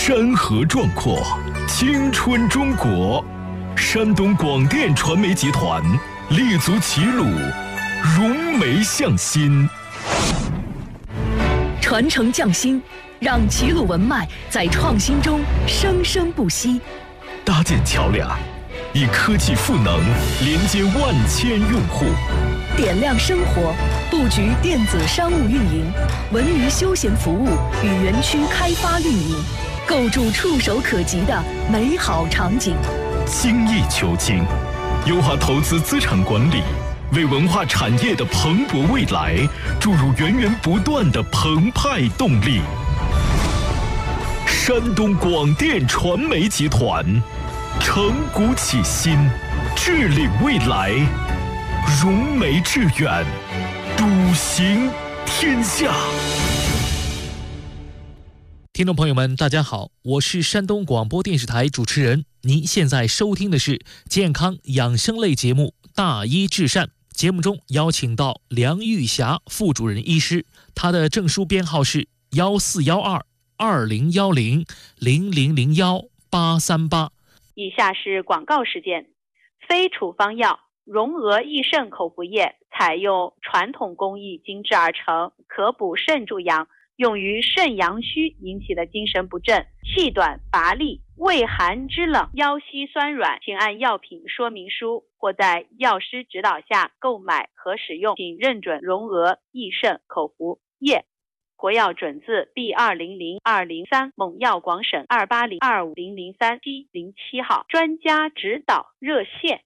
山河壮阔，青春中国。山东广电传媒集团立足齐鲁，融媒向心， 传承匠心，让齐鲁文脉在创新中生生不息。 搭建桥梁，以科技赋能连接万千用户。 点亮生活，布局电子商务运营、文娱休闲服务与园区开发运营，构筑触手可及的美好场景。 精益求精，优化投资资产管理，为文化产业的蓬勃未来注入源源不断的澎湃动力。山东广电传媒集团，承古启新，致力未来，融媒致远，笃行天下。 听众朋友们，大家好，我是山东广播电视台主持人。您现在收听的是健康养生类节目《大医治善》。节目中邀请到梁玉霞副主任医师，她的证书编号是1412-2010-0001-838。 以下是广告时间。非处方药荣娥益肾口服液采用传统工艺精制而成，可补肾助阳，用于肾阳虚引起的精神不振、气短乏力、畏寒肢冷、腰膝酸软，请按药品说明书或在药师指导下购买和使用，请认准荣娥益肾口服液。国药准字 B200203 蒙药广审28025003707号，专家指导热线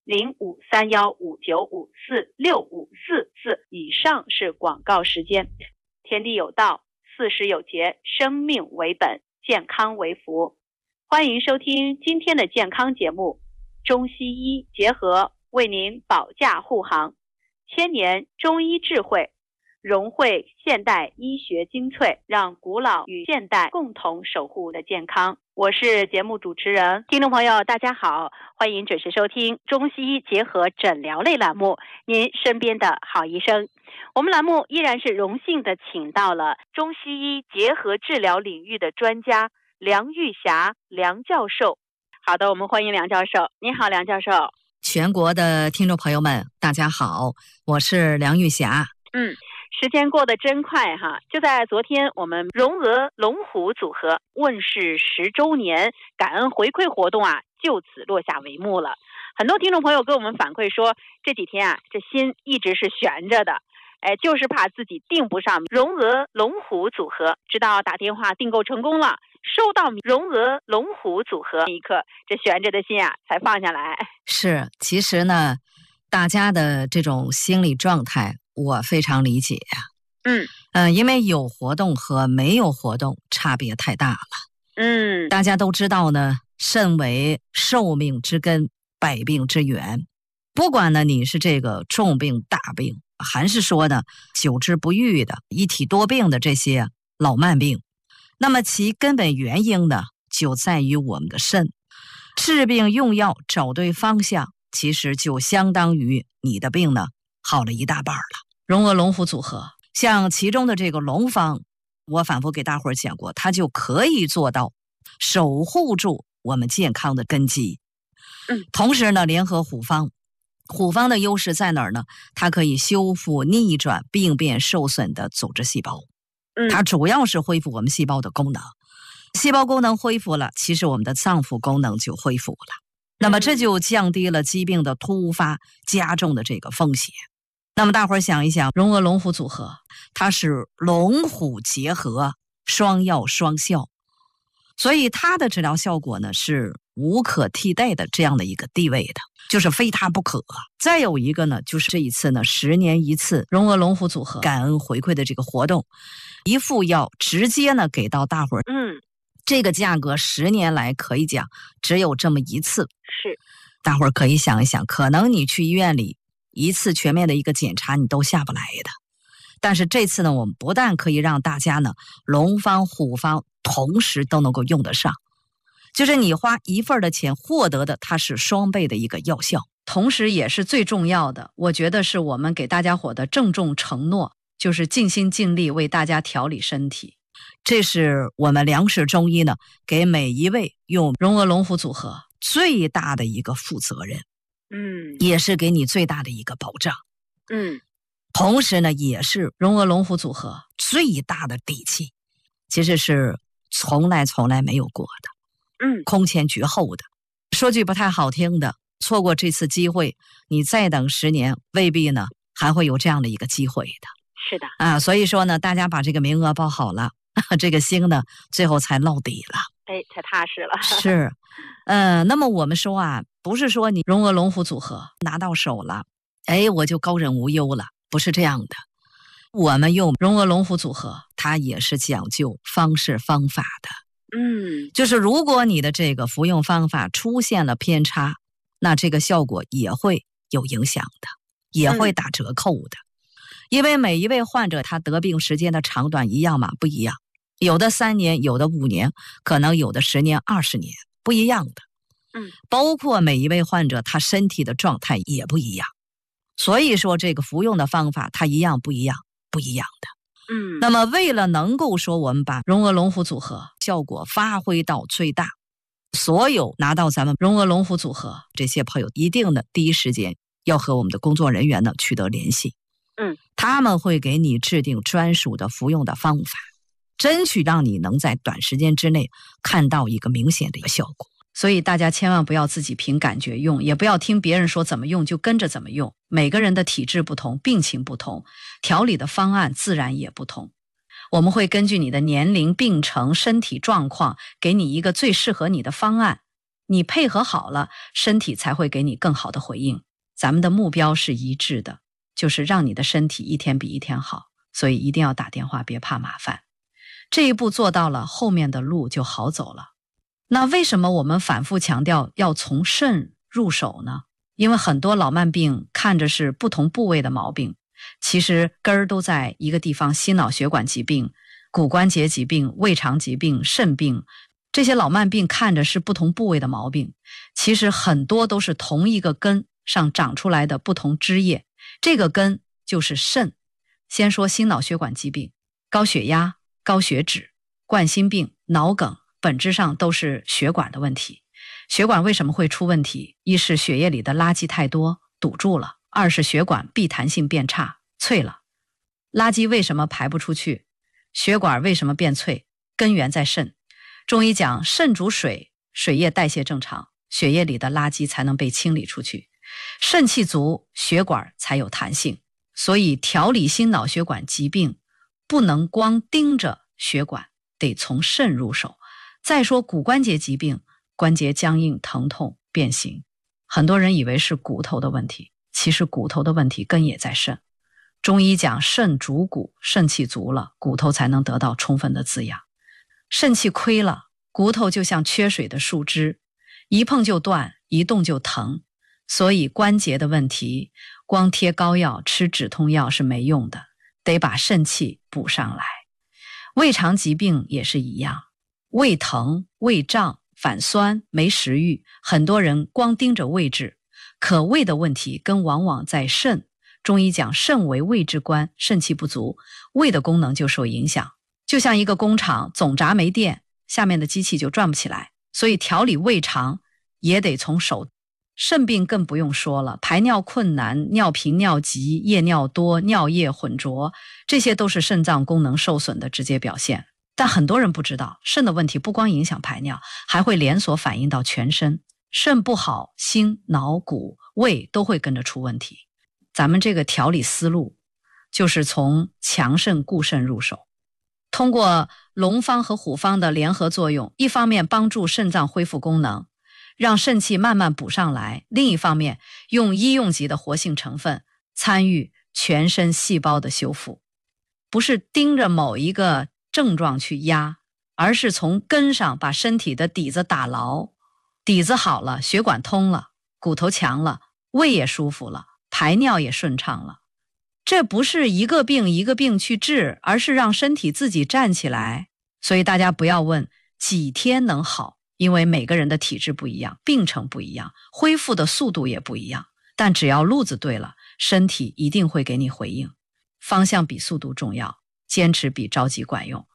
053159546544。以上是广告时间。天地有道，40有节，生命为本，健康为福。欢迎收听今天的健康节目，中西医结合为您保驾护航，千年中医智慧融汇现代医学精粹，让古老与现代共同守护的健康。我是节目主持人，听众朋友大家好，欢迎准时收听中西医结合诊疗类栏目，您身边的好医生。我们栏目依然是荣幸的请到了中西医结合治疗领域的专家梁玉霞梁教授。好的，我们欢迎梁教授。你好，梁教授。 全国的听众朋友们大家好，我是梁玉霞。 时间过得真快哈！就在昨天，我们荣娥龙虎组合问世10周年感恩回馈活动就此落下帷幕了。很多听众朋友跟我们反馈说，这几天这心一直是悬着的，就是怕自己订不上荣娥龙虎组合。直到打电话订购成功了，收到荣娥龙虎组合那一刻，这悬着的心才放下来。 是，其实呢，大家的这种心理状态我非常理解呀。因为有活动和没有活动差别太大了。大家都知道呢，肾为寿命之根，百病之源。不管呢你是这个重病大病，还是说呢久治不愈的一体多病的这些老慢病，那么其根本原因呢就在于我们的肾。治病用药找对方向，其实就相当于你的病呢好了一大半了。荣娥龙虎组合，像其中的这个龙方，我反复给大伙儿讲过，它就可以做到守护住我们健康的根基。同时呢，联合虎方，虎方的优势在哪儿呢？它可以修复逆转病变受损的组织细胞。它主要是恢复我们细胞的功能。细胞功能恢复了，其实我们的脏腑功能就恢复了。那么这就降低了疾病的突发加重的这个风险。那么大伙儿想一想，荣娥龙虎组合，它是龙虎结合，双药双效，所以它的治疗效果呢是无可替代的这样的一个地位的，就是非它不可。再有一个呢，就是这一次呢10年一次荣娥龙虎组合感恩回馈的这个活动，一副药直接呢给到大伙儿。这个价格10年来可以讲只有这么一次。 是， 大伙儿可以想一想，可能你去医院里一次全面的一个检查你都下不来的。但是这次呢，我们不但可以让大家呢龙方虎方同时都能够用得上，就是你花一份的钱获得的它是双倍的一个药效。 同时也是最重要的，我觉得是我们给大家伙的郑重承诺，就是尽心尽力为大家调理身体。 这是我们粮食中医呢给每一位用荣鹅龙虎组合最大的一个负责任，也是给你最大的一个保障，同时呢也是荣鹅龙虎组合最大的底气，其实是从来没有过的，空前绝后的。说句不太好听的，错过这次机会，你再等10年，未必呢还会有这样的一个机会的。 是的啊，所以说呢，大家把这个名额报好了，这个星呢最后才落底了， 才踏实了。 是，那么我们说啊，不是说你荣鹅龙虎组合拿到手了，我就高枕无忧了，不是这样的。我们用荣鹅龙虎组合，它也是讲究方式方法的。就是如果你的这个服用方法出现了偏差，那这个效果也会有影响的，也会打折扣的。因为每一位患者他得病时间的长短一样吗？不一样，有的3年，有的5年，可能有的10年、20年，不一样的。包括每一位患者他身体的状态也不一样，所以说这个服用的方法它一样不一样的。那么为了能够说我们把荣鹅龙虎组合效果发挥到最大，所有拿到咱们荣鹅龙虎组合这些朋友一定的第一时间要和我们的工作人员呢取得联系，他们会给你制定专属的服用的方法，争取让你能在短时间之内看到一个明显的一个效果。 所以大家千万不要自己凭感觉用，也不要听别人说怎么用就跟着怎么用。每个人的体质不同，病情不同，调理的方案自然也不同。我们会根据你的年龄、病程、身体状况，给你一个最适合你的方案。你配合好了，身体才会给你更好的回应。咱们的目标是一致的，就是让你的身体一天比一天好。所以一定要打电话，别怕麻烦。这一步做到了，后面的路就好走了。那为什么我们反复强调要从肾入手呢？因为很多老慢病看着是不同部位的毛病，其实根儿都在一个地方，心脑血管疾病、骨关节疾病、胃肠疾病、肾病，这些老慢病看着是不同部位的毛病，其实很多都是同一个根上长出来的不同枝叶，这个根就是肾。先说心脑血管疾病，高血压、高血脂、冠心病、脑梗，本质上都是血管的问题。血管为什么会出问题？一是血液里的垃圾太多堵住了，二是血管闭弹性变差脆了。垃圾为什么排不出去？血管为什么变脆？根源在肾。中医讲肾主水，水液代谢正常，血液里的垃圾才能被清理出去，肾气足，血管才有弹性。所以调理心脑血管疾病不能光盯着血管，得从肾入手。再说骨关节疾病，关节僵硬、疼痛、变形，很多人以为是骨头的问题，其实骨头的问题根也在肾。中医讲肾主骨，肾气足了，骨头才能得到充分的滋养。肾气亏了，骨头就像缺水的树枝，一碰就断，一动就疼。所以关节的问题，光贴膏药、吃止痛药是没用的，得把肾气补上来。胃肠疾病也是一样，胃疼、胃胀、反酸、没食欲，很多人光盯着胃治，可胃的问题根往往在肾。中医讲肾为胃之官，肾气不足，胃的功能就受影响。就像一个工厂总闸没电，下面的机器就转不起来，所以调理胃肠也得从手。肾病更不用说了，排尿困难、尿频尿急、夜尿多、尿液浑浊，这些都是肾脏功能受损的直接表现。但很多人不知道，肾的问题不光影响排尿，还会连锁反映到全身。肾不好，心、脑、骨、胃都会跟着出问题。咱们这个调理思路就是从强肾固肾入手，通过龙方和虎方的联合作用，一方面帮助肾脏恢复功能，让肾气慢慢补上来，另一方面用医用级的活性成分参与全身细胞的修复。不是盯着某一个症状去压，而是从根上把身体的底子打牢。底子好了，血管通了，骨头强了，胃也舒服了，排尿也顺畅了。这不是一个病一个病去治，而是让身体自己站起来。所以大家不要问几天能好，因为每个人的体质不一样，病程不一样，恢复的速度也不一样。但只要路子对了，身体一定会给你回应。方向比速度重要，坚持比着急管用。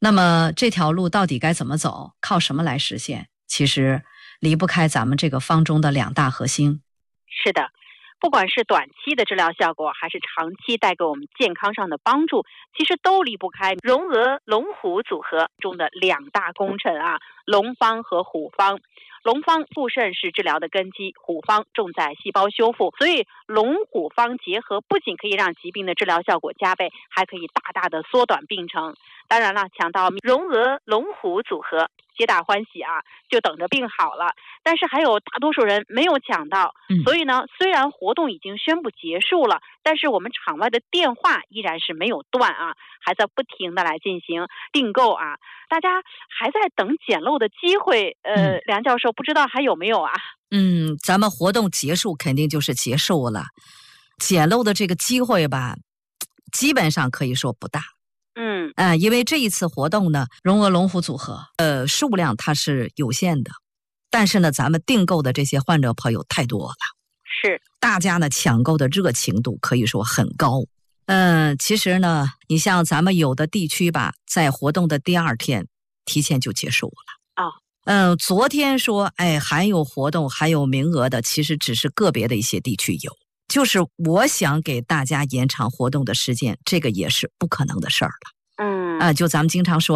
那么这条路到底该怎么走，靠什么来实现？其实离不开咱们这个方中的2大核心。 是的，不管是短期的治疗效果，还是长期带给我们健康上的帮助，其实都离不开荣俄龙虎组合中的2大功臣啊，龙方和虎方。龙方复肾是治疗的根基，虎方重在细胞修复，所以龙虎方结合不仅可以让疾病的治疗效果加倍，还可以大大的缩短病程。当然了，抢到荣俄龙虎组合皆大欢喜啊，就等着病好了。但是还有大多数人没有抢到，所以呢，虽然活动已经宣布结束了，但是我们场外的电话依然是没有断啊，还在不停的来进行订购啊，大家还在等捡漏的机会。梁教授不知道还有没有啊？ 咱们活动结束肯定就是结束了，捡漏的这个机会吧，基本上可以说不大。因为这一次活动呢， 荣俄龙虎组合数量它是有限的，但是呢，咱们订购的这些患者朋友太多了， 是大家呢抢购的热情度可以说很高。其实呢，你像咱们有的地区吧，在活动的第2天提前就结束了。昨天说还有活动还有名额的，其实只是个别的一些地区有，就是我想给大家延长活动的时间，这个也是不可能的事儿了。就咱们经常说